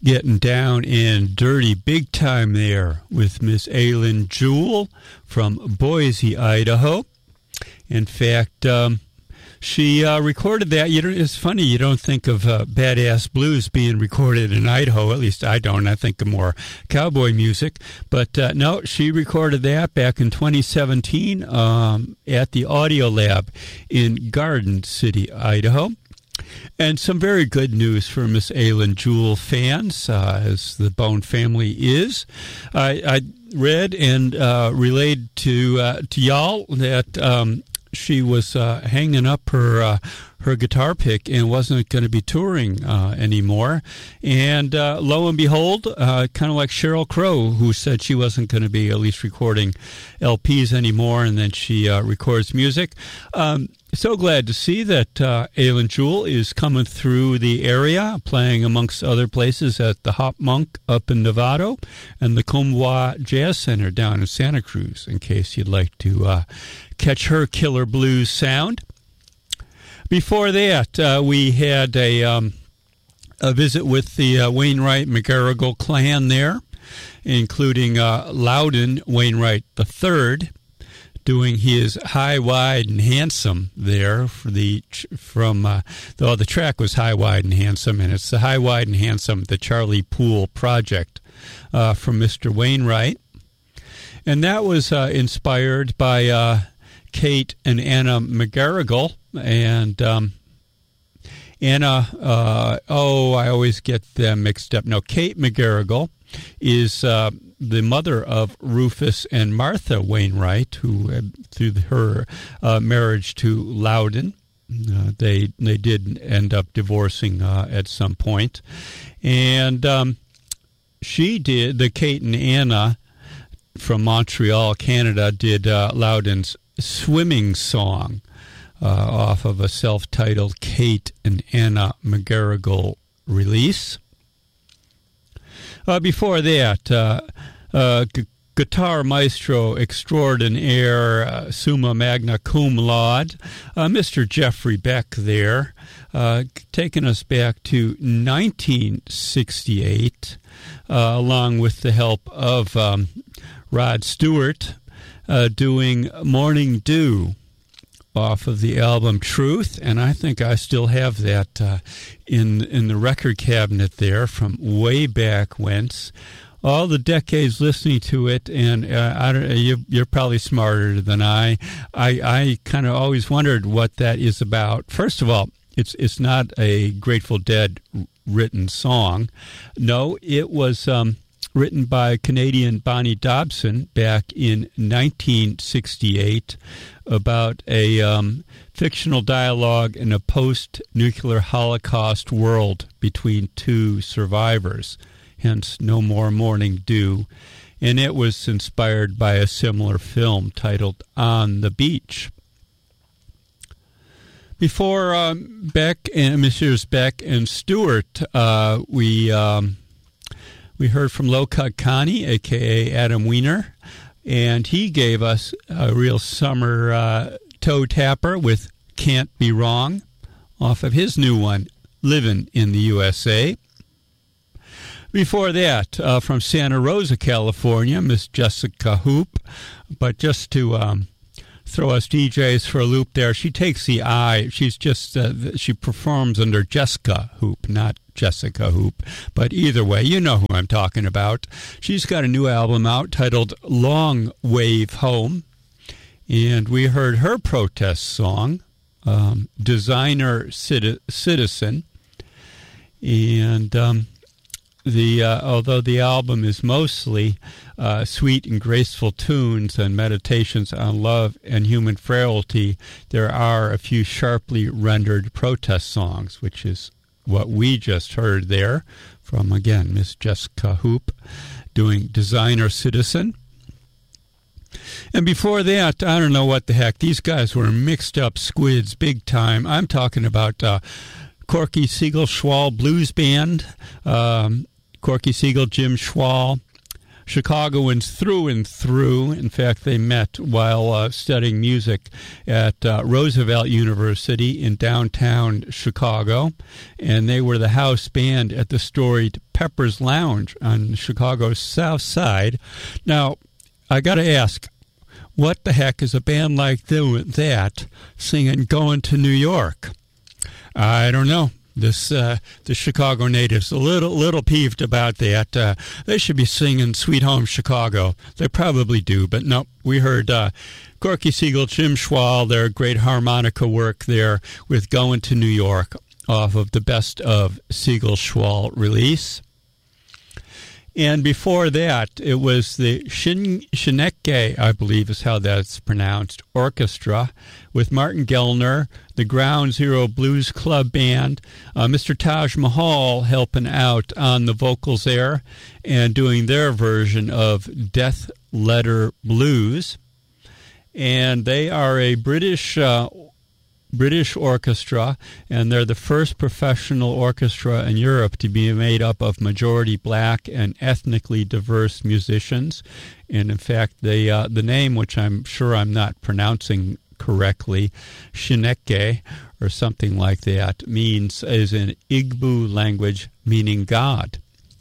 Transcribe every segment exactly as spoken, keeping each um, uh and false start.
getting down and dirty big time there with Miss Eileen Jewell from Boise, Idaho. In fact, um, she uh, recorded that. You know, it's funny, you don't think of uh, badass blues being recorded in Idaho. At least I don't. I think of more cowboy music. But uh, no, she recorded that back in twenty seventeen um, at the Audio Lab in Garden City, Idaho. And some very good news for Miss Eileen Jewell fans, uh, as the Bone family is. I, I read and uh, relayed to uh, to y'all that um, she was uh, hanging up her uh, her guitar pick and wasn't going to be touring uh, anymore. And uh, lo and behold, uh, kind of like Sheryl Crow, who said she wasn't going to be at least recording L Ps anymore, and then she uh, records music. Um, So glad to see that uh, Eileen Jewell is coming through the area, playing amongst other places at the Hop Monk up in Novato and the Combois Jazz Center down in Santa Cruz, in case you'd like to uh, catch her killer blues sound. Before that, uh, we had a, um, a visit with the uh, Wainwright McGarrigle clan there, including uh, Loudon Wainwright the third, doing his High, Wide, and Handsome there for the from uh, though the track was High, Wide, and Handsome, and it's the High, Wide, and Handsome, the Charlie Poole project uh, from Mister Wainwright, and that was uh, inspired by uh, Kate and Anna McGarrigle, and um, Anna. Uh, oh, I always get them mixed up. No, Kate McGarrigle is Uh, the mother of Rufus and Martha Wainwright, who, uh, through her uh, marriage to Loudon, uh, they they did end up divorcing uh, at some point. And um, she did, the Kate and Anna from Montreal, Canada, did uh, Loudon's Swimming Song uh, off of a self-titled Kate and Anna McGarrigle release. Uh, before that, uh, uh, gu- guitar maestro extraordinaire, uh, summa magna cum laude, uh, Mister Jeffrey Beck there, uh, taking us back to nineteen sixty-eight, uh, along with the help of um, Rod Stewart, uh, doing Morning Dew off of the album Truth, and I think I still have that uh, in in the record cabinet there from way back whence. All the decades listening to it, and uh, I don't, you, you're probably smarter than I. I, I kind of always wondered what that is about. First of all, it's it's not a Grateful Dead written song. No, it was um, written by Canadian Bonnie Dobson back in nineteen sixty-eight about a um, fictional dialogue in a post-nuclear Holocaust world between two survivors, hence No More Morning Dew. And it was inspired by a similar film titled On the Beach. Before um, Beck and Messrs. Beck and Stewart, uh, we um, we heard from Low Cut Connie, a k a. Adam Weiner, and he gave us a real summer uh, toe tapper with Can't Be Wrong off of his new one, Livin' in the U S A. Before that, uh, from Santa Rosa, California, Miss Jessica Hoop, but just to um, throw us D Js for a loop there, she takes the I. She's just, uh, she performs under Jessica Hoop, not Jessica Hoop. But either way, you know who I'm talking about. She's got a new album out titled Long Wave Home. And we heard her protest song, um, Designer Citi- Citizen. And um, the uh, although the album is mostly uh, sweet and graceful tunes and meditations on love and human frailty, there are a few sharply rendered protest songs, which is what we just heard there from, again, Miss Jessica Hoop doing Designer Citizen. And before that, I don't know what the heck, these guys were mixed up squids big time. I'm talking about uh, Corky Siegel Schwall Blues Band, um, Corky Siegel, Jim Schwall, Chicagoans through and through. In fact, they met while uh, studying music at uh, Roosevelt University in downtown Chicago, and they were the house band at the storied Pepper's Lounge on Chicago's south side. Now, I got to ask, what the heck is a band like that singing Going to New York? I don't know. This uh, the Chicago natives a little little peeved about that. Uh, they should be singing "Sweet Home Chicago." They probably do, but no. We heard uh, Corky Siegel, Jim Schwal, their great harmonica work there with "Going to New York" off of the Best of Siegel Schwal release. And before that, it was the Shin- Shineke, I believe is how that's pronounced, Orchestra, with Martin Gellner, the Ground Zero Blues Club Band, uh, Mister Taj Mahal helping out on the vocals there and doing their version of Death Letter Blues. And they are a British uh, British orchestra, and they're the first professional orchestra in Europe to be made up of majority black and ethnically diverse musicians. And in fact, the uh, the name, which I'm sure I'm not pronouncing correctly, Shineke or something like that, means is an Igbo language meaning God.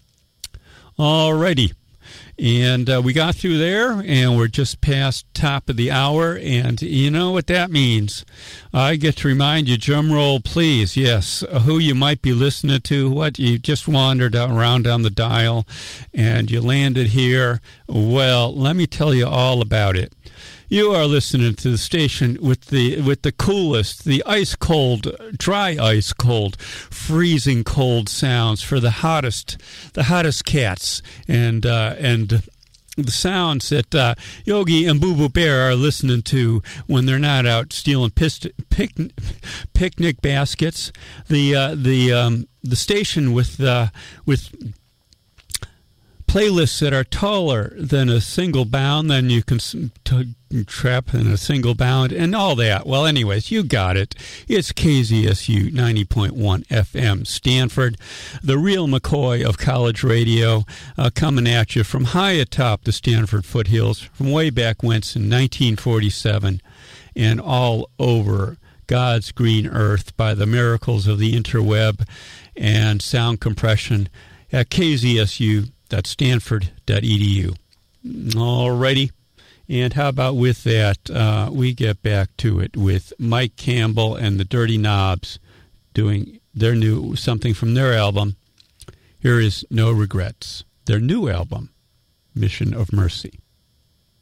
Alrighty. And uh, we got through there, and we're just past top of the hour, and you know what that means. I get to remind you, drum roll, please, yes, who you might be listening to, what you just wandered around down the dial, and you landed here. Well, let me tell you all about it. You are listening to the station with the with the coolest, the ice cold, dry ice cold, freezing cold sounds for the hottest, the hottest cats, and uh, and the sounds that uh, Yogi and Boo Boo Bear are listening to when they're not out stealing pist- pic- picnic baskets. The uh, the um, the station with uh, with. playlists that are taller than a single bound, then you can t- trap in a single bound, and all that. Well, anyways, you got it. It's K Z S U ninety point one F M Stanford, the real McCoy of college radio, uh, coming at you from high atop the Stanford foothills, from way back whence in nineteen forty-seven, and all over God's green earth by the miracles of the interweb and sound compression at K Z S U. That's stanford dot e d u. Alrighty. And how about with that, uh, we get back to it with Mike Campbell and the Dirty Knobs doing their new, something from their album. Here is No Regrets, their new album, Mission of Mercy.